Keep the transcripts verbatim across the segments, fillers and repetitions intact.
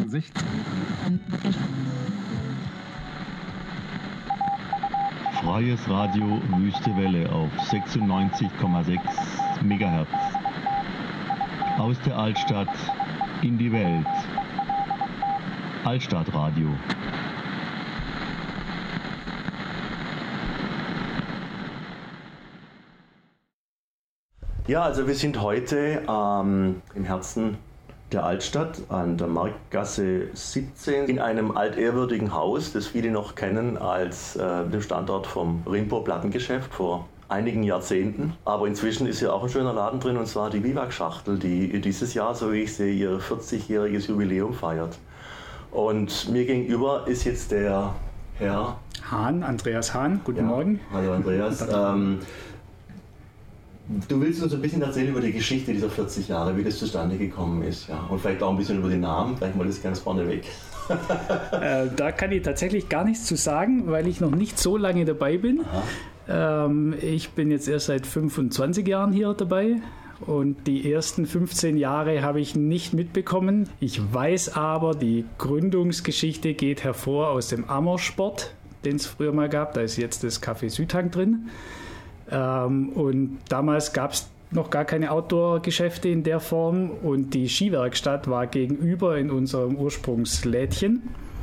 sechzehn. Freies Radio Wüste Welle auf sechsundneunzig Komma sechs Megahertz. Aus der Altstadt in die Welt. Altstadtradio. Ja, also wir sind heute ähm, im Herzen der Altstadt an der Marktgasse siebzehn in einem altehrwürdigen Haus, das viele noch kennen als äh, den Standort vom Rimpo Plattengeschäft vor einigen Jahrzehnten. Aber inzwischen ist ja auch ein schöner Laden drin, und zwar die Biwak-Schachtel, die dieses Jahr, so wie ich sehe, ihr vierzigjähriges Jubiläum feiert. Und mir gegenüber ist jetzt der Herr Hahn, Andreas Hahn. Guten ja, Morgen. Hallo Andreas. ähm, Du willst uns ein bisschen erzählen über die Geschichte dieser vierzig Jahre, wie das zustande gekommen ist, ja. Und vielleicht auch ein bisschen über den Namen, vielleicht mal das ganz vorneweg. äh, da kann ich tatsächlich gar nichts zu sagen, weil ich noch nicht so lange dabei bin. Ähm, ich bin jetzt erst seit fünfundzwanzig Jahren hier dabei und die ersten fünfzehn Jahre habe ich nicht mitbekommen. Ich weiß aber, die Gründungsgeschichte geht hervor aus dem Ammersport, den es früher mal gab. Da ist jetzt das Café Südhang drin. Ähm, und damals gab es noch gar keine Outdoor-Geschäfte in der Form und die Skiwerkstatt war gegenüber in unserem Ursprungslädchen.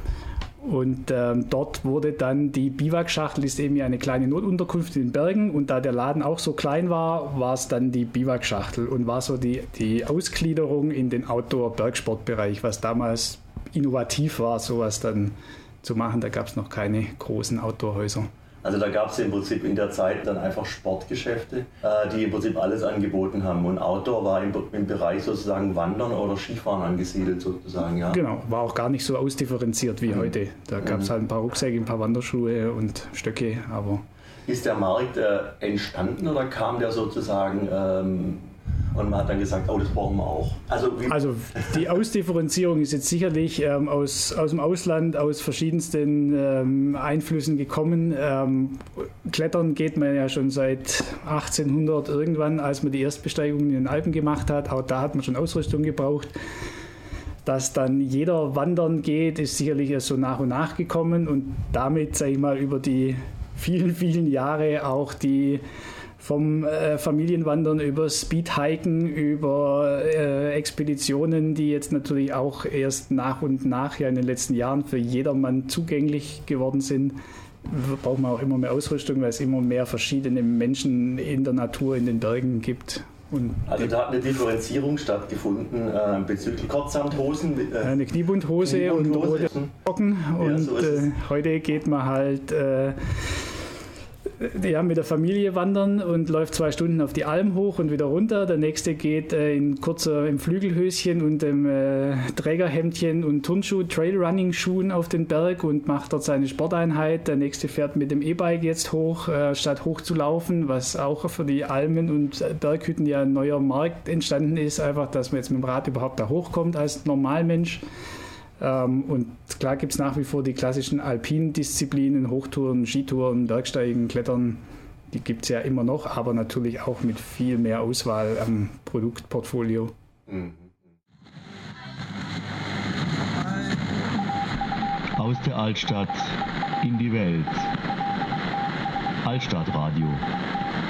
Und ähm, dort wurde dann die Biwak-Schachtel, ist eben eine kleine Notunterkunft in den Bergen, und da der Laden auch so klein war, war es dann die Biwak-Schachtel und war so die, die Ausgliederung in den Outdoor-Bergsportbereich, was damals innovativ war, sowas dann zu machen. Da gab es noch keine großen Outdoor-Häuser. Also da gab es im Prinzip in der Zeit dann einfach Sportgeschäfte, äh, die im Prinzip alles angeboten haben. Und Outdoor war im, im Bereich sozusagen Wandern oder Skifahren angesiedelt sozusagen, ja. Genau, war auch gar nicht so ausdifferenziert wie mhm. heute. Da gab es mhm. halt ein paar Rucksäcke, ein paar Wanderschuhe und Stöcke, aber... Ist der Markt äh, entstanden oder kam der sozusagen... Ähm, und man hat dann gesagt, oh, das brauchen wir auch. Also, wie also die Ausdifferenzierung ist jetzt sicherlich ähm, aus, aus dem Ausland, aus verschiedensten ähm, Einflüssen gekommen. Ähm, Klettern geht man ja schon seit achtzehnhundert irgendwann, als man die Erstbesteigung in den Alpen gemacht hat. Auch da hat man schon Ausrüstung gebraucht. Dass dann jeder wandern geht, ist sicherlich erst so nach und nach gekommen. Und damit, sage ich mal, über die vielen, vielen Jahre auch die vom äh, Familienwandern über Speedhiken, über äh, Expeditionen, die jetzt natürlich auch erst nach und nach ja in den letzten Jahren für jedermann zugänglich geworden sind, braucht man auch immer mehr Ausrüstung, weil es immer mehr verschiedene Menschen in der Natur, in den Bergen gibt. Und also da hat eine Differenzierung stattgefunden äh, bezüglich Kurzsamthosen. Äh, eine Kniebundhose, Kniebundhose und rote Socken. Und ja, so äh, heute geht man halt... Äh, Ja, mit der Familie wandern und läuft zwei Stunden auf die Alm hoch und wieder runter. Der nächste geht äh, in kurzer im Flügelhöschen und dem äh, Trägerhemdchen und Turnschuh, Trailrunning-Schuhen auf den Berg und macht dort seine Sporteinheit. Der nächste fährt mit dem E-Bike jetzt hoch, äh, statt hoch zu laufen, was auch für die Almen und Berghütten ja ein neuer Markt entstanden ist. Einfach, dass man jetzt mit dem Rad überhaupt da hochkommt als Normalmensch. Ähm, und klar gibt es nach wie vor die klassischen alpinen Disziplinen, Hochtouren, Skitouren, Bergsteigen, Klettern, die gibt es ja immer noch, aber natürlich auch mit viel mehr Auswahl am Produktportfolio. Mhm. Aus der Altstadt in die Welt. Altstadtradio.